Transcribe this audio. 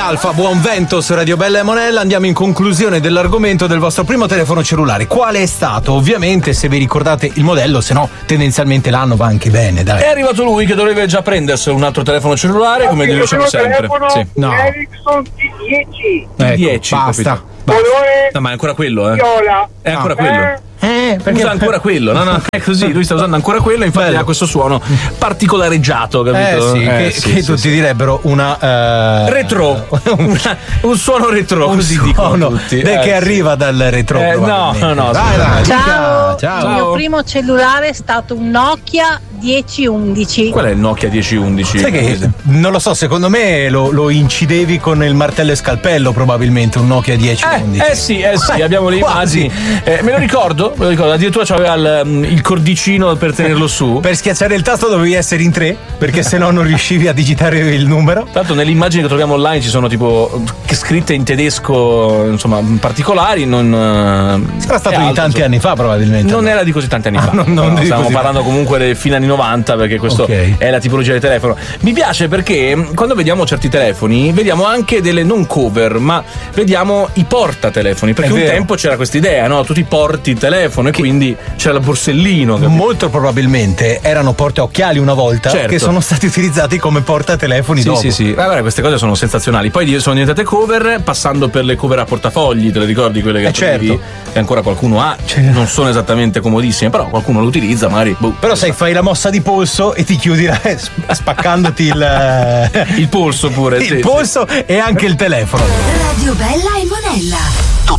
Alfa, buon vento su Radio Bella e Monella. Andiamo in conclusione dell'argomento del vostro primo telefono cellulare. Quale è stato? Ovviamente, se vi ricordate il modello, se no tendenzialmente l'anno va anche bene, dai. È arrivato lui che dovrebbe già prendersi un altro telefono cellulare, come diciamo sempre. Sì. No. Ericsson T10. 10, basta. Colore No, ma è ancora quello, viola. È ancora quello. Perché Usa ancora quello, no, è così, lui sta usando ancora quello, infatti ha questo suono particolareggiato, capito? Che tutti direbbero una retro, un suono retro, così dicono tutti. Che arriva dal retro. No. Dai, Ciao. ciao. Il mio primo cellulare è stato un Nokia 1011. Qual è il Nokia 1011? Sai che non lo so, secondo me lo incidevi con il martello e scalpello, probabilmente un Nokia 1011. Sì, abbiamo le immagini. Me lo ricordo, addirittura c'aveva il cordicino per tenerlo su. Per schiacciare il tasto dovevi essere in 3, perché sennò non riuscivi a digitare il numero. Tra l'altro nelle immagini che troviamo online ci sono tipo scritte in tedesco, insomma, particolari. Sarà stato di tanti anni fa, probabilmente. Non era di così tanti anni fa. Stiamo parlando comunque dei fine anni 90, perché questo è la tipologia del telefono. Mi piace perché quando vediamo certi telefoni vediamo anche delle non cover, ma vediamo i portatelefoni, perché un tempo c'era questa idea, no? Tu ti porti il telefono e quindi c'era il borsellino, capito? Molto probabilmente erano portaocchiali una volta, che sono stati utilizzati come portatelefoni dopo. Sì. Vabbè, queste cose sono sensazionali. Poi sono diventate cover, passando per le cover a portafogli, te le ricordi quelle che che ancora qualcuno ha? Non sono esattamente comodissime, però qualcuno lo utilizza, magari. Però sai, fai la mossa di polso e ti chiudi spaccandoti il polso pure. Il polso e anche il telefono. Radio Bella e Monella.